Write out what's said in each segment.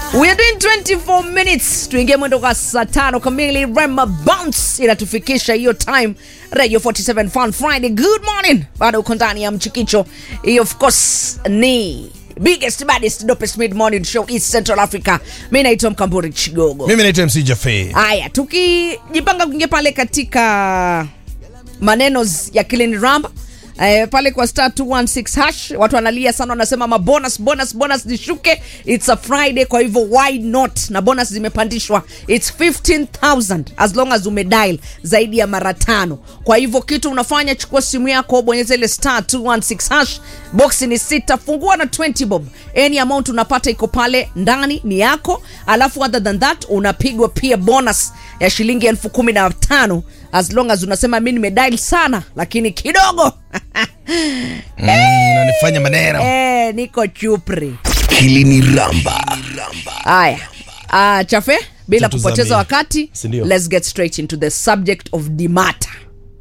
We are doing 24 minutes. Tuingie mwendo kwa saa 5 kamili. Rema Bounce inatufikisha hiyo time. Radio 47 Fun Friday. Good morning. Bado uko ndani ya Mchikicho. Hii of course ni biggest, baddest, dopest mid-morning show East Central Africa. Mimi naitwa Mkamburi Chigogo. Mimi naitwa MC Jaffe. Haya, tukijipanga kuingia pale katika maneno ya Kilini Ramba. Pale kwa star 216 hash watu wanalia sana, wanasema bonus nishuke. It's a Friday, kwa hivyo why not? Na bonus zimepandishwa, it's 15,000 as long as umedial zaidi ya mara 5. Kwa hivyo kitu unafanya, chukua simu yako, bonyeza ile star 216 hash, box ni 6, fungua na 20 bob. Any amount unapata iko pale ndani ni yako, alafu other than that unapigwa pia bonus ya shilingi 15,000 as long as unasema mimi nimedial sana lakini kidogo. Unanifanya maneno. Niko chupri. Kilini Ramba. Haya. Chafe, bila Tuzamie. kupoteza wakati, Sindio? let's get straight into the subject of the matter.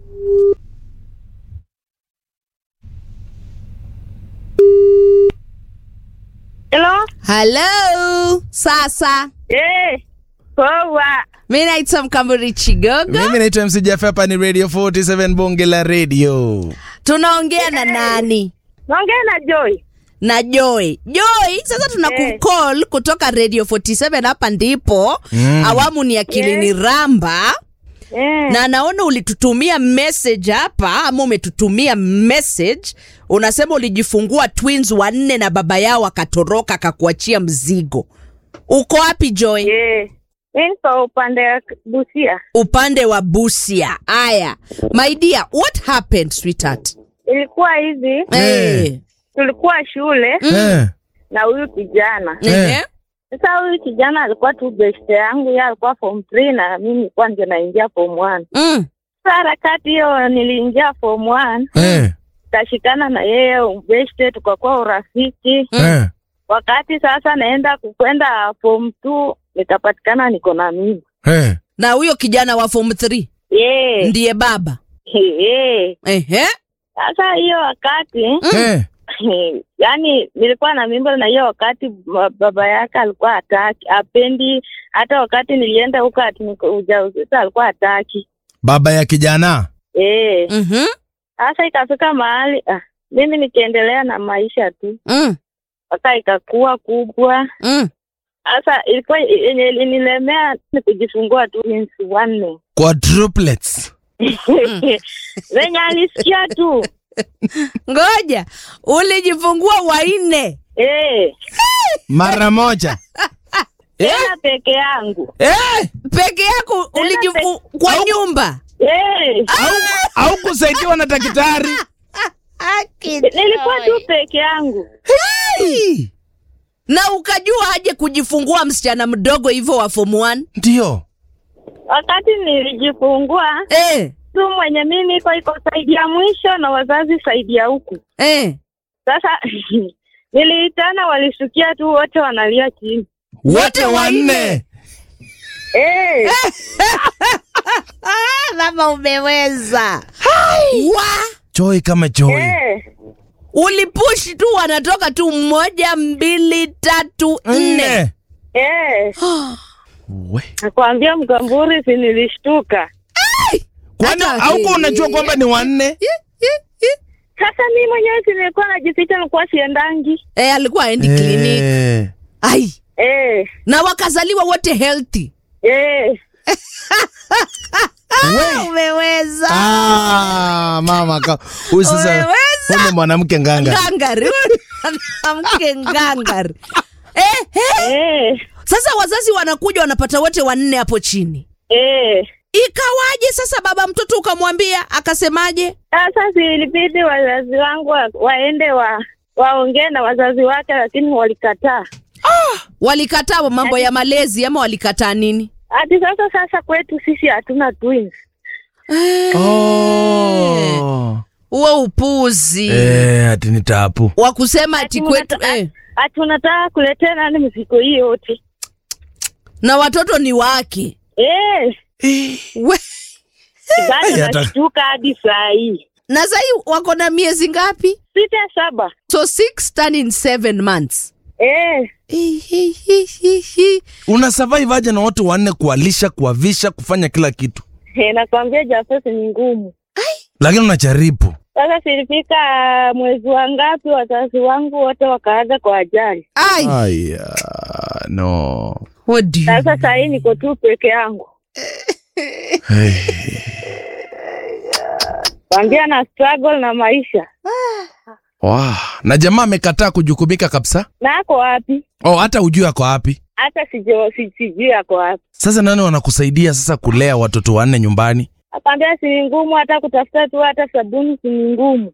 Hello. Sasa. Poa. Mimi naitwa Mkamburi Chigogo. Mimi naitwa MC Jaffe, hapa ni Radio 47 Bonge la Radio. Tunaongea na nani? Naongea na Joy. Na Joy. Joy, sasa tunakukall kutoka Radio 47, hapa ndipo. Awamu ni ya Kilini Ramba. Na naona ulitutumia message hapa, ama umetutumia message. Unasema ulijifungua twins 4 na baba yao akatoroka akakuachia mzigo. Uko wapi Joy? Niko upande wa Busia. Upande wa Busia. Aya. My dear, what happened, sweetheart? Ilikuwa hivi, tulikuwa shule na huyu kijana. Sasa huyu kijana alikuwa tu best yangu, yeye alikuwa form 3 na mimi nilikuwa ndio naingia form 1. Sasa harakati hiyo niliingia form 1. Kashikana na yeye best, tukakuwa urafiki. Wakati sasa naenda kwenda form 2 nikapatikana niko na mimi. Na huyo kijana wa form 3? Ndiye baba. Sasa hiyo wakati yani nilikuwa na mimba, na hiyo wakati baba yake alikuwa hataki, apendi. Hata wakati nilienda huko ati niko ujauzito alikuwa hataki. Baba ya kijana? Sasa ikafika mahali mimi nikiendelea na maisha tu. Sasa ikakuwa kubwa. Sasa ilikuwa nilemea ni kujifungua tu twins 4. Quadruplets. Wenye alisikia tu. Ngoja, ulijifungua 4? Mara moja. Tena peke yangu. Peke yako ulijifungua kwa nyumba? Au kusaidiwa na daktari? Nilikuwa tu peke yangu. Na ukajua aje kujifungua msichana mdogo hivyo wa form 1? Ndio. Wakati nilijifungua, tu mwenye mimi iko saidi ya mwisho na wazazi saidi ya huku. Sasa niliitana, walisukia tu, wote wanalia chini. Wote 4? Mama umeweza. Joy kama Joy. Ulipush tu, wanatoka tu 1, 2, 3, 4. Nakwambia Mkamburi, si nilishtuka. Kwani hauko unajua kwamba ni 4? Sasa mimi mwenyewe nilikuwa najificha, nilikuwa siendangi. Alikuwa aendi clinic. Na wakazaliwa wote healthy. Umeweza. Mama huyu sasa huyu mwanamke ngangari. Mwanamke ngangari. Sasa wazazi wanakuja wanapata wote 4 hapo chini. Ikawaje sasa baba mtoto ukamwambia, akasemaje? Sasa ilibidi wazazi wangu waende waongee na wazazi wake, lakini walikataa. Walikataa mambo ya malezi ama walikataa nini? Hadi sasa kwetu sisi hatuna twins. Uwe upuzi. Ati ni tapu. Wakusema ati kwetu tunataka kuletea nani mzigo hii yote. Na watoto ni wake. Bado nashtuka hadi saa hii. Na sasa wako na miezi ngapi? 6-7. So 6 turning 7 months. Una survive aje na watu wanne, kuwalisha, kuwavisha, kufanya kila kitu? Nakwambia Jafesi ni ngumu. Lakini unajaribu. Sasa silifika mwezi wa ngapi wazazi wangu wote wakaanza kwa ajali. Aya, no. What do you Sasa sasa hii niko tu peke yangu. Hey. Kwambia na struggle na maisha. Wow. Na jamaa amekataa kujukumika kabisa? Na ako wapi? Hata ujui ako wapi? Hata sijui ako wapi. Sasa nani wanakusaidia sasa kulea watoto wanne nyumbani? Akwambia si ngumu, hata kutafuta tu hata sabuni si ngumu.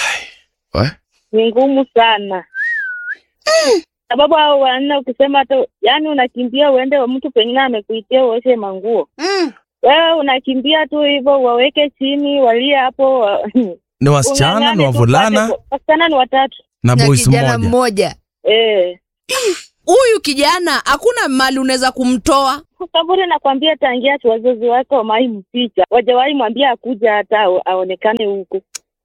Ni ngumu sana. Sababu hao wanne ukisema hata yani unakimbia uende wa mtu pengine amekuitia uoshe manguo. Wewe unakimbia tu hivyo, waweke chini walia hapo. Ni wasichana, ni wavulana? Wasichana ni 3 na boys mmoja. Huyu kijana hakuna mali unaweza kumtoa. Kaburi nakwambia tangia wazazi wake wamai mpicha. Wajawahi mwambia akuja hata aonekane huko.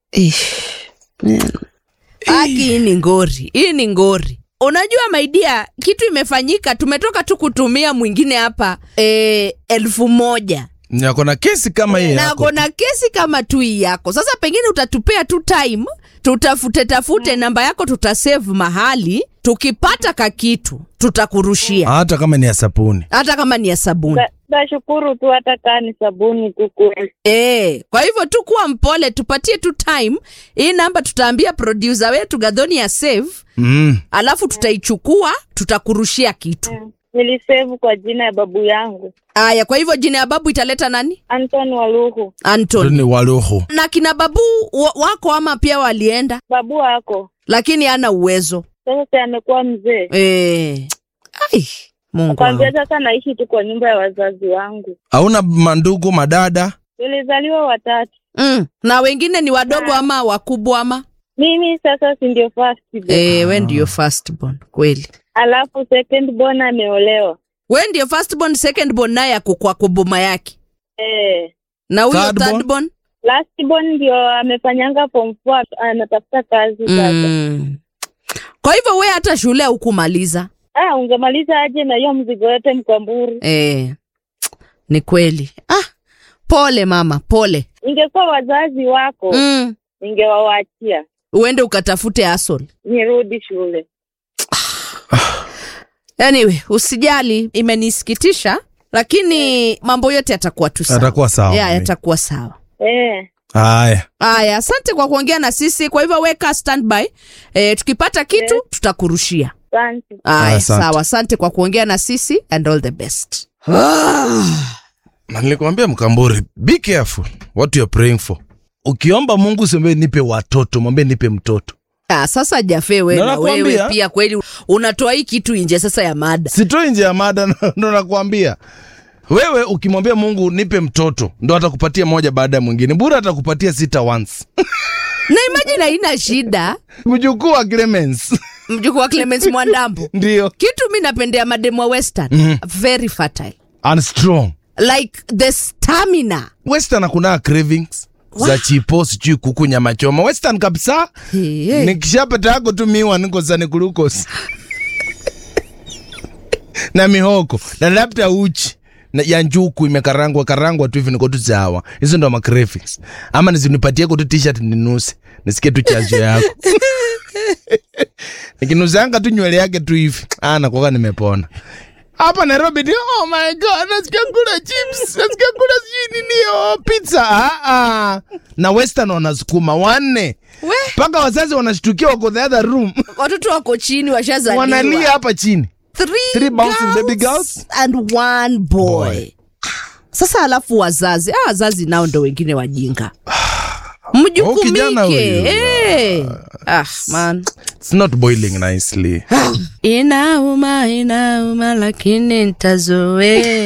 Hii ni ngori. Unajua my dear, kitu imefanyika, tumetoka tu kutumia mwingine hapa 1,000. Nako na kesi kama hii yako. Nako na kesi kama tu hii yako. Sasa pengine utatupea tu time, tutafute namba yako, tutasave mahali, tukipata kakitu tutakurushia. Hata kama ni ya sabuni. Nashukuru tu hata kama ni sabuni tu kweli. Kwa hivyo tu kuwa mpole, tupatie tu time. Hii namba tutaambia producer wetu Gadhoni ya save. Alafu tutaichukua, tutakurushia kitu. Nilisave kwa jina ya babu yangu. Aya, kwa hivyo jina ya babu italeta nani? Anthony Waluhu. Anthony Waluhu. Na kina babu wako ama pia walienda? Babu wako, lakini hana uwezo. Sasa amekuwa mzee. Mungu. Kwanza sasa naishi tu kwa nyumba ya wazazi wangu. Hauna mandugu, madada? Nilizaliwa 3. Na wengine ni wadogo ama wakubwa ama? Mimi sasa si ndio first born. Wewe ndio first born, kweli. Alafu second born ameolewa. Wewe ndio first born, second born naye kwa kuboma yake. Na huyo third born? Last born ndio amefanyanga form 4, anatafuta kazi sasa. Kwa hivyo wewe hata shule hukumaliza? Ungemaliza aje na hiyo mzigo yote Mkamburu? Ni kweli. Pole mama, pole. Ingekuwa wazazi wako, ningewaachia uende ukatafute hustle, nirudi shule. Anyway, usijali, imenisikitisha, lakini mambo yote yatakuwa tu sawa. Yatakuwa sawa. Yatakuwa sawa. Haya, asante kwa kuongea na sisi. Kwa hivyo weka standby. Tukipata kitu tutakurushia. Asante. Sawa, asante kwa kuongea na sisi and all the best. Na nilikwambia Mkamburi, be careful what you are praying for. Ukiomba Mungu usiombe nipe watoto, mwambie nipe mtoto. Sasa Jafe wewe na wewe pia kweli unatoa hii kitu nje sasa ya mada. Sitoi nje ya mada, ndo nakwambia. Wewe ukimwambia Mungu nipe mtoto, ndo atakupatia moja baada ya mwingine. Bure atakupatia 6 once. Na imagine haina shida. Mjukuu wa Clemens Mwandambo. Ndio. Kitu mimi napendea mademo Western. Very fertile. And strong. Like the stamina. Western kuna cravings. Za chipo, sijui kuku, nyama choma. Western kabisa. Nikishapata yako tu miwa niko zani glucose. Na mihoko. Na labda uchi. Na ya njuku imekarangwa tu hivi niko tu sawa. Hizo ndo cravings. Ama nizinipatie kwa tu t-shirt ninuse. Nisikie tu chazo yako. Nikinuzanga tu nywele yake tu hivi. Nakuwa nimepona. Hapa Nairobi, oh my God, nasikia kula chips, nasikia kula pizza. Na Western wanasukuma 4. Paka wazazi wanashtukia wako the other room. Watoto wako chini washazaliwa. Wanalia hapa chini. 3 bouncing baby girls and 1 boy. Sasa alafu wazazi nao ndo wengine wajinga. Mjukumike. Man. It's not boiling nicely. Inauma lakini nitazoea.